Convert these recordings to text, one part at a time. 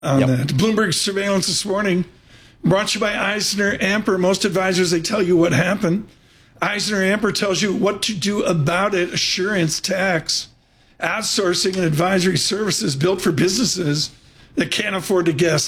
on that. Bloomberg surveillance this morning brought to you by Eisner Amper. Most advisors, they tell you what happened. Eisner Amper tells you what to do about it. Assurance, tax, outsourcing, and advisory services built for businesses that can't afford to guess.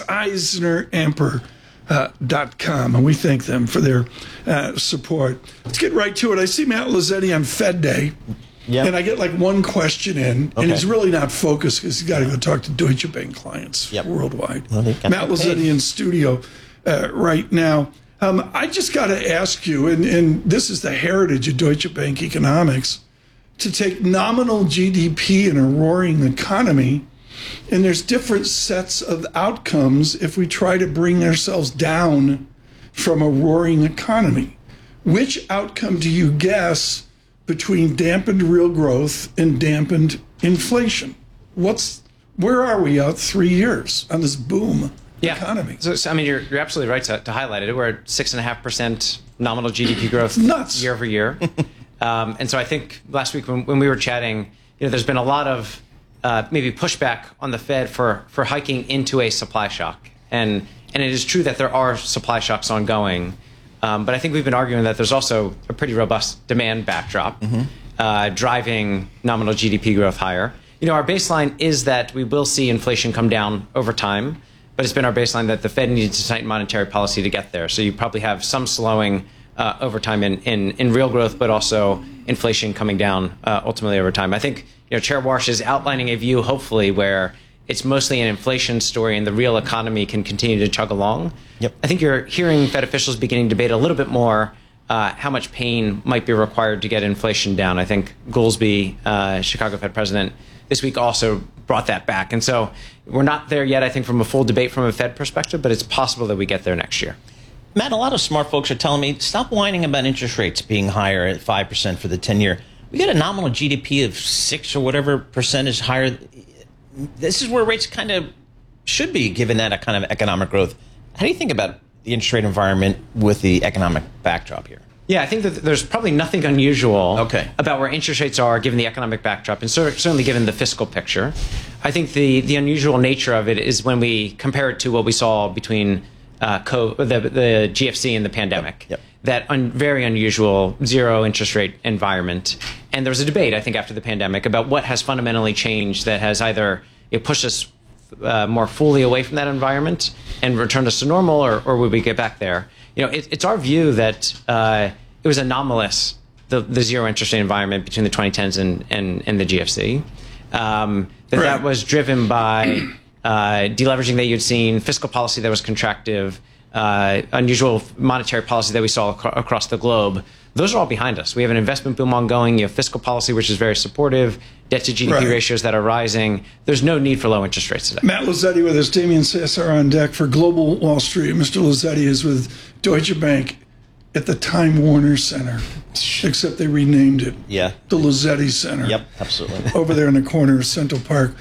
EisnerAmper.com, and we thank them for their support. Let's get right to it. I see Matt Lozzetti on Fed Day, and I get like one question in, and he's really not focused because he's got to go talk to Deutsche Bank clients worldwide. Well, Matt Lozzetti in studio right now. I just got to ask you, and this is the heritage of Deutsche Bank economics, to take nominal GDP in a roaring economy, and there's different sets of outcomes if we try to bring ourselves down from a roaring economy. Which outcome do you guess between dampened real growth and dampened inflation? Where are we out 3 years on this boom economy? So, I mean, you're absolutely right to highlight it. We're at 6.5% nominal GDP growth year over year. And so I think last week when we were chatting, there's been a lot of maybe pushback on the Fed for hiking into a supply shock. And it is true that there are supply shocks ongoing. But I think we've been arguing that there's also a pretty robust demand backdrop driving nominal GDP growth higher. Our baseline is that we will see inflation come down over time, but it's been our baseline that the Fed needs to tighten monetary policy to get there. So you probably have some slowing over time in real growth, but also inflation coming down ultimately over time. I think Chair Warsh is outlining a view, hopefully, where it's mostly an inflation story and the real economy can continue to chug along. I think you're hearing Fed officials beginning to debate a little bit more how much pain might be required to get inflation down. I think Goolsbee, Chicago Fed president, this week also brought that back. And so we're not there yet, I think, from a full debate from a Fed perspective, but it's possible that we get there next year. Matt, a lot of smart folks are telling me, stop whining about interest rates being higher at 5% for the 10-year. We got a nominal GDP of 6 or whatever percentage higher. This is where rates kind of should be, given that kind of economic growth. How do you think about the interest rate environment with the economic backdrop here? Yeah, I think that there's probably nothing unusual about where interest rates are given the economic backdrop and certainly given the fiscal picture. I think the unusual nature of it is when we compare it to what we saw between the GFC and the pandemic, that very unusual zero interest rate environment. And there was a debate, I think, after the pandemic about what has fundamentally changed that has either pushed us more fully away from that environment and returned us to normal, or would we get back there? It's our view that it was anomalous, the zero interest rate environment between the 2010s and the GFC. That was driven by deleveraging that you'd seen, fiscal policy that was contractive, unusual monetary policy that we saw across the globe. Those are all behind us. We have an investment boom ongoing. You have fiscal policy, which is very supportive, debt to GDP ratios that are rising. There's no need for low interest rates today. Matt Lozzetti with us, Damian Cesar on deck for Global Wall Street. Mr. Lozzetti is with Deutsche Bank at the Time Warner Center, except they renamed it. The Lozzetti Center. Yep, absolutely. Over there in the corner of Central Park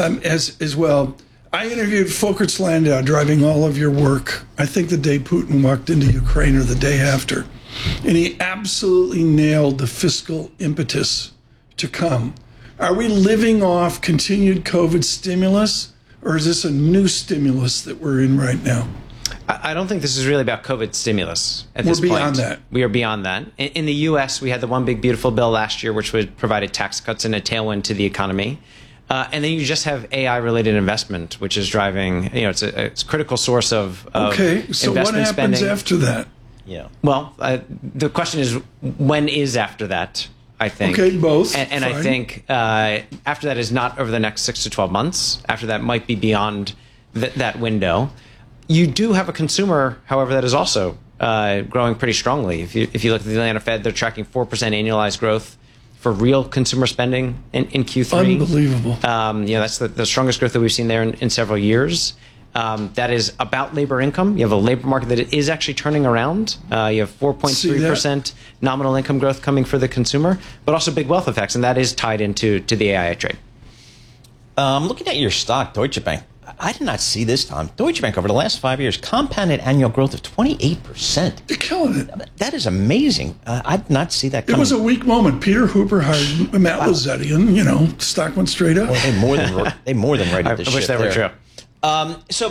as well. I interviewed Folkert Landau driving all of your work, I think the day Putin walked into Ukraine or the day after. And he absolutely nailed the fiscal impetus to come. Are we living off continued COVID stimulus, or is this a new stimulus that we're in right now? I don't think this is really about COVID stimulus at this point. We're beyond that. We are beyond that. In the U.S., we had the One Big Beautiful Bill last year, which would provide tax cuts and a tailwind to the economy. And then you just have AI-related investment, which is driving, it's a critical source of okay, so what happens spending. After that? Yeah. Well, the question is, when is after that, I think. Okay, both. And I think after that is not over the next 6 to 12 months. After that might be beyond that window. You do have a consumer, however, that is also growing pretty strongly. If you look at the Atlanta Fed, they're tracking 4% annualized growth for real consumer spending in Q3. Unbelievable. That's the strongest growth that we've seen there in several years. That is about labor income. You have a labor market that is actually turning around. You have 4.3% nominal income growth coming for the consumer, but also big wealth effects, and that is tied into the AI trade. Looking at your stock, Deutsche Bank, I did not see this, Tom. Deutsche Bank over the last 5 years, compounded annual growth of 28%. They're killing it. That is amazing. I did not see that coming. It was a weak moment. Peter Hooper hired Matt Lozzetti, and stock went straight up. Well, they more than righted the ship. I wish that were true. So